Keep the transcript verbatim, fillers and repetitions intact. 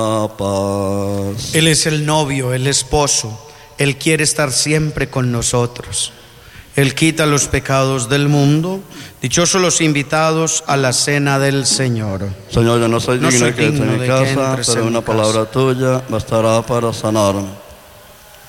Paz. Él es el novio, el esposo. Él quiere estar siempre con nosotros. Él quita los pecados del mundo. Dichosos los invitados a la cena del Señor. Señor, yo no soy No digno soy que entres digno en mi de que casa, entres pero en una mi casa. palabra tuya bastará para sanarme.